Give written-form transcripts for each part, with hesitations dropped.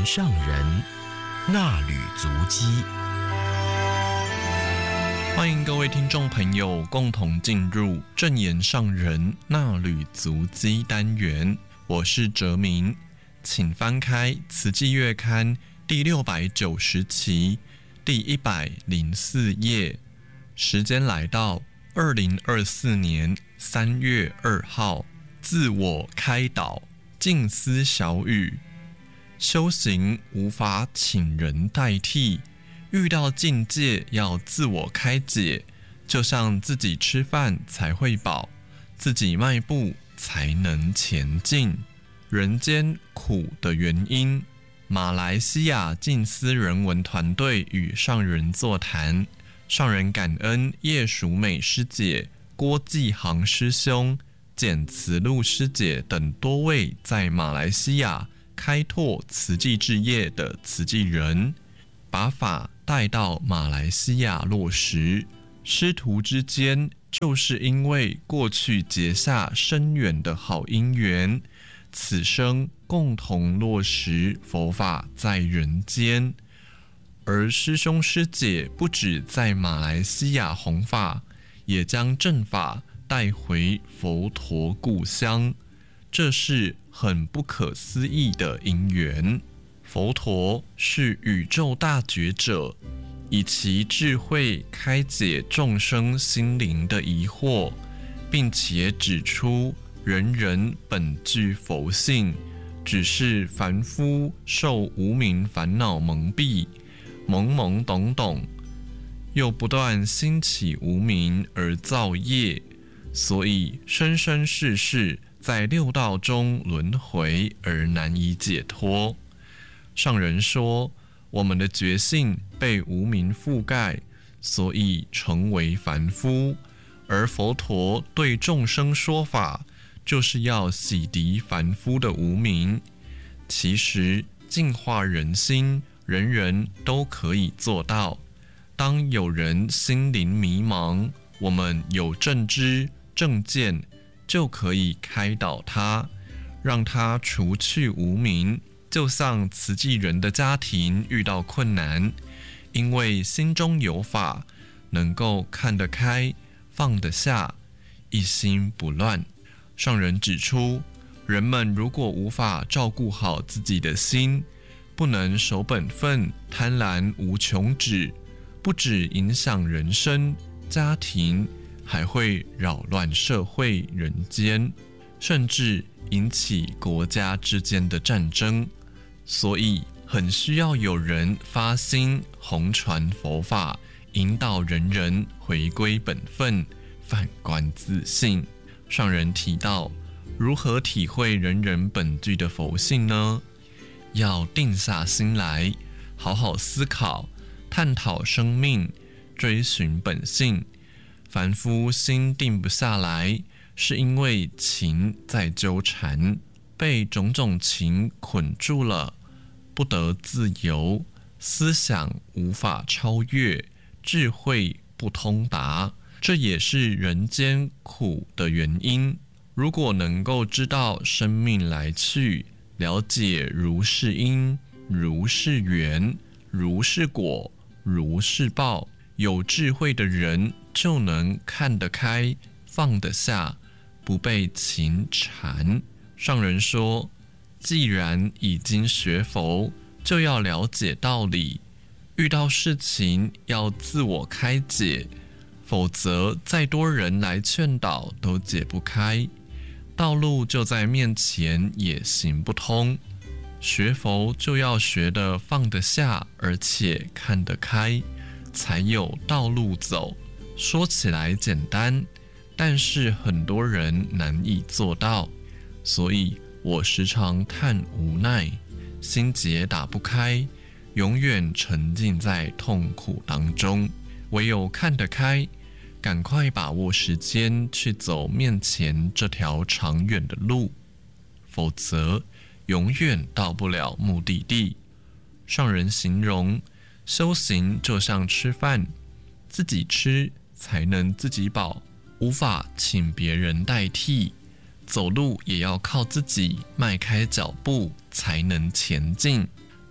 上人，衲履足迹。 欢迎各位听众朋友共同进入正言上人衲履足迹单元，我是哲明，请翻开《慈济月刊》第690期第104页，时间来到2024年3月2号，自我开导，静思小语。修行无法请人代替，遇到境界要自我开解，就像自己吃饭才会饱，自己迈步才能前进。人间苦的原因，马来西亚静思人文团队与上人座谈，上人感恩叶淑美师姐、郭继航师兄、简慈露师姐等多位在马来西亚开拓慈济志业的慈济人，把法带到马来西亚落实。师徒之间就是因为过去结下深远的好因缘，此生共同落实佛法在人间。而师兄师姐不止在马来西亚弘法，也将正法带回佛陀故乡，这是很不可思议的因缘。佛陀是宇宙大觉者，以其智慧开解众生心灵的疑惑，并且指出人人本具佛性，只是凡夫受无明烦恼蒙蔽，懵懵懂懂，又不断兴起无明而造业，所以生生世世在六道中轮回而难以解脱。上人说，我们的觉性被无明覆盖，所以成为凡夫，而佛陀对众生说法，就是要洗涤凡夫的无明。其实净化人心，人人都可以做到。当有人心灵迷茫，我们有正知正见，就可以开导他，让他除去无明。就像慈济人的家庭遇到困难，因为心中有法，能够看得开，放得下，一心不乱。上人指出，人们如果无法照顾好自己的心，不能守本分，贪婪无穷止，不只影响人生、家庭，还会扰乱社会人间，甚至引起国家之间的战争。所以很需要有人发心弘传佛法，引导人人回归本分，反观自性。上人提到，如何体会人人本具的佛性呢？要定下心来，好好思考，探讨生命，追寻本性。凡夫心定不下来，是因为情在纠缠，被种种情捆住了，不得自由，思想无法超越，智慧不通达，这也是人间苦的原因。如果能够知道生命来去，了解如是因，如是缘，如是果，如是报，有智慧的人就能看得开，放得下，不被情缠。上人说，既然已经学佛，就要了解道理，遇到事情要自我开解，否则再多人来劝导都解不开，道路就在面前也行不通。学佛就要学得放得下，而且看得开，才有道路走。说起来简单，但是很多人难以做到，所以我时常叹无奈，心结打不开，永远沉浸在痛苦当中。唯有看得开，赶快把握时间去走面前这条长远的路，否则永远到不了目的地。上人形容，修行就像吃饭，自己吃才能自己饱，无法请别人代替。走路也要靠自己迈开脚步才能前进。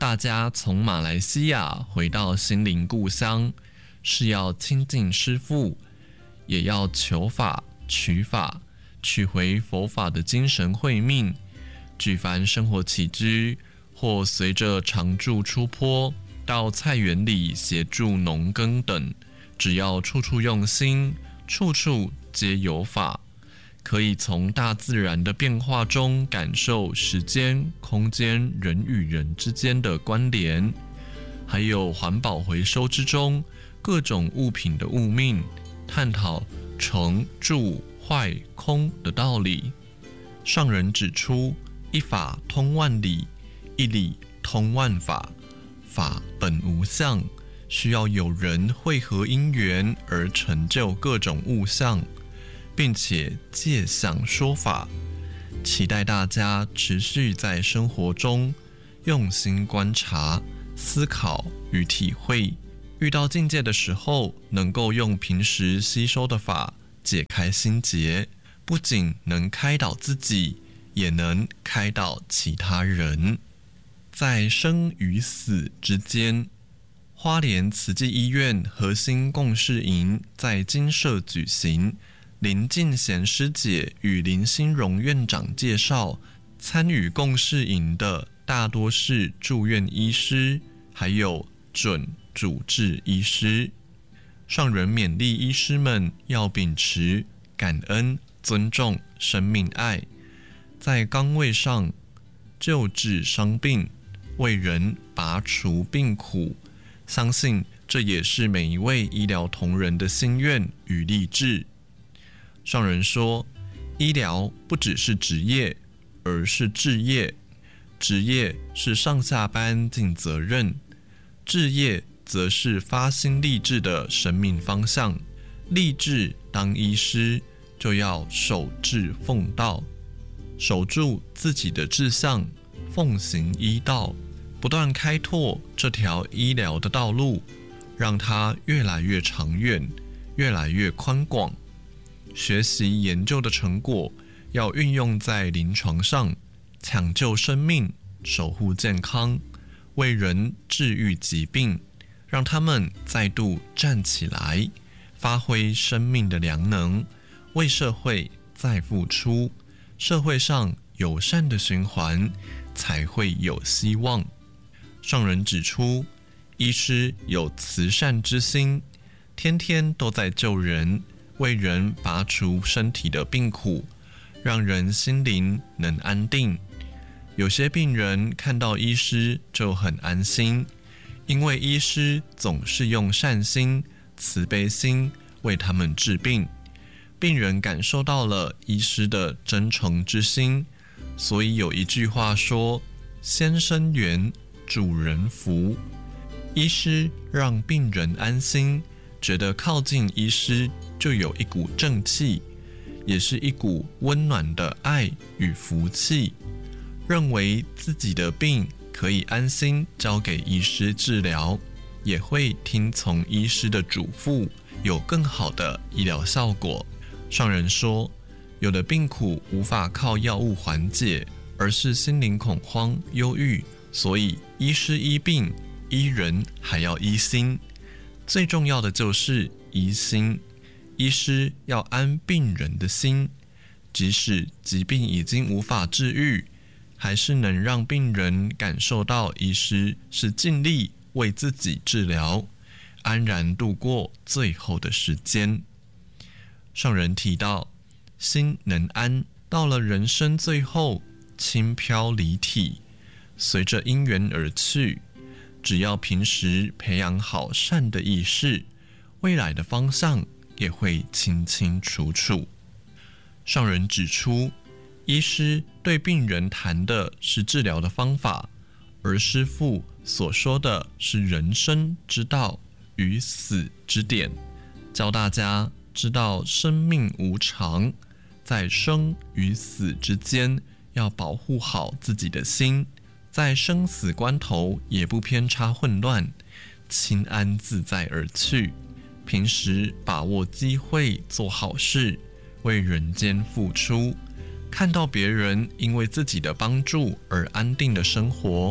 大家从马来西亚回到心灵故乡，是要亲近师父，也要求法取法，取回佛法的精神慧命。举凡生活起居，或随着常住出坡到菜园里协助农耕等，只要处处用心，处处皆有法，可以从大自然的变化中感受时间、空间、人与人之间的关联，还有环保回收之中各种物品的物命，探讨成、住、坏、空的道理。上人指出，一法通万理，一理通万法，法本无相，需要有人汇合因缘而成就各种物象，并且借相说法，期待大家持续在生活中用心观察、思考与体会，遇到境界的时候，能够用平时吸收的法解开心结，不仅能开导自己，也能开导其他人。在生与死之间，花莲慈济医院核心共事营在精舍举行。林静贤师姐与林心荣院长介绍，参与共事营的大多是住院医师，还有准主治医师。上人勉励医师们要秉持感恩、尊重、生命爱，在岗位上救治伤病，为人拔除病苦。相信这也是每一位医疗同仁的心愿与立志。上人说，医疗不只是职业，而是志业。职业是上下班尽责任，志业则是发心立志的生命方向。立志当医师，就要守志奉道，守住自己的志向，奉行医道，不断开拓这条医疗的道路，让它越来越长远，越来越宽广。学习研究的成果要运用在临床上，抢救生命，守护健康，为人治愈疾病，让他们再度站起来，发挥生命的良能，为社会再付出。社会上友善的循环才会有希望。上人指出，医师有慈善之心，天天都在救人，为人拔除身体的病苦，让人心灵能安定。有些病人看到医师就很安心，因为医师总是用善心、慈悲心为他们治病，病人感受到了医师的真诚之心。所以有一句话说，先生缘，主人福。医师让病人安心，觉得靠近医师就有一股正气，也是一股温暖的爱与福气，认为自己的病可以安心交给医师治疗，也会听从医师的嘱咐，有更好的医疗效果。上人说，有的病苦无法靠药物缓解，而是心灵恐慌、忧郁，所以医师医病，医人还要医心。最重要的就是医心，医师要安病人的心，即使疾病已经无法治愈，还是能让病人感受到医师是尽力为自己治疗，安然度过最后的时间。上人提到，心能安，到了人生最后，轻飘离体，随着因缘而去。只要平时培养好善的意识，未来的方向也会清清楚楚。上人指出，医师对病人谈的是治疗的方法，而师父所说的是人生之道与死之典，教大家知道生命无常，在生与死之间要保护好自己的心，在生死关头也不偏差混乱，清安自在而去。平时把握机会做好事，为人间付出，看到别人因为自己的帮助而安定的生活，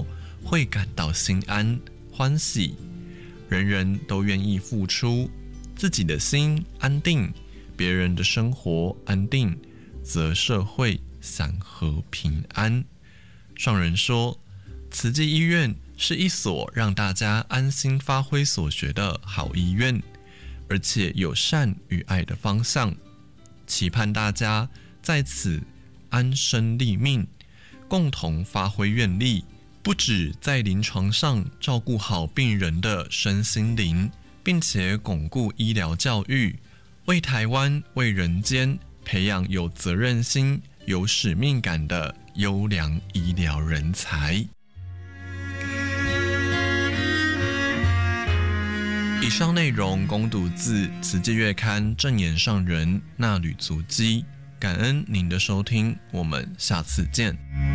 会感到心安欢喜，人人都愿意付出，自己的心安定，别人的生活安定，则社会祥和平安。上人说，慈济医院是一所让大家安心发挥所学的好医院，而且有善与爱的方向，期盼大家在此安身立命，共同发挥愿力，不只在临床上照顾好病人的身心灵，并且巩固医疗教育，为台湾为人间培养有责任心有使命感的优良医疗人才。以上内容恭读自《慈济月刊》正言上人那履足迹，感恩您的收听，我们下次见。